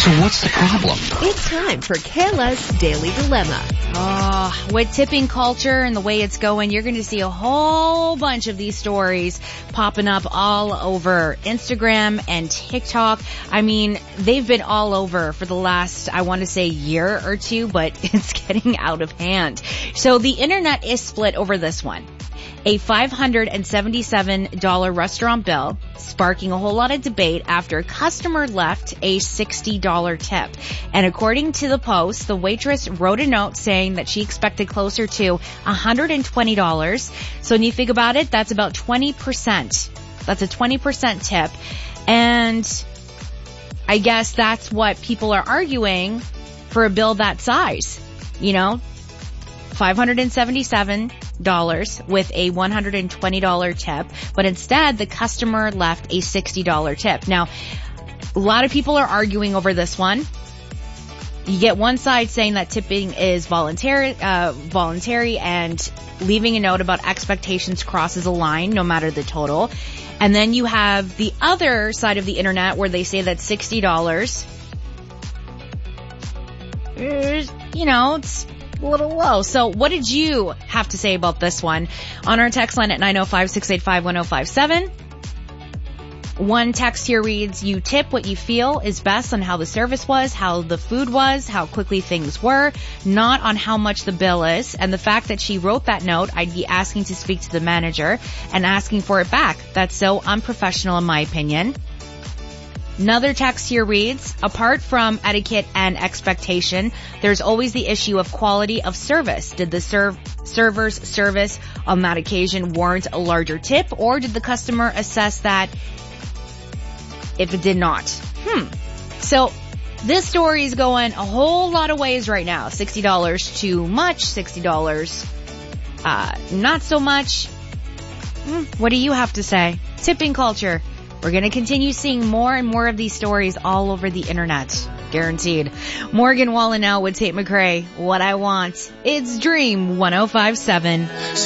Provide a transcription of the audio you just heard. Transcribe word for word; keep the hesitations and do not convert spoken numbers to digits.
So what's the problem? It's time for Kayla's Daily Dilemma. Oh, with tipping culture and the way it's going, you're going to see a whole bunch of these stories popping up all over Instagram and TikTok. I mean, they've been all over for the last, I want to say, year or two, but it's getting out of hand. So the internet is split over this one. A five hundred seventy-seven dollars restaurant bill sparking a whole lot of debate after a customer left a sixty dollars tip. And according to the Post, the waitress wrote a note saying that she expected closer to one hundred twenty dollars. So when you think about it, that's about twenty percent. That's a twenty percent tip. And I guess that's what people are arguing for a bill that size. You know, five hundred seventy-seven dollars with a one hundred twenty dollars tip, but instead the customer left a sixty dollars tip. Now, a lot of people are arguing over this one. You get one side saying that tipping is voluntary, uh, voluntary and leaving a note about expectations crosses a line no matter the total. And then you have the other side of the internet where they say that sixty dollars is, you know, it's a little low. So what did you have to say about this one? On our text line at nine oh five, six eight five, one oh five seven. One text here reads, you tip what you feel is best on how the service was, how the food was, how quickly things were, not on how much the bill is. And the fact that she wrote that note, I'd be asking to speak to the manager and asking for it back. That's so unprofessional in my opinion. Another text here reads, apart from etiquette and expectation, there's always the issue of quality of service. Did the serve, server's service on that occasion warrant a larger tip, or did the customer assess that if it did not? Hmm. So this story is going a whole lot of ways right now. sixty dollars too much, sixty dollars uh, not so much. Hmm. What do you have to say? Tipping culture. We're going to continue seeing more and more of these stories all over the internet. Guaranteed. Morgan Wallen now with Tate McRae. What I Want. It's Dream one oh five seven.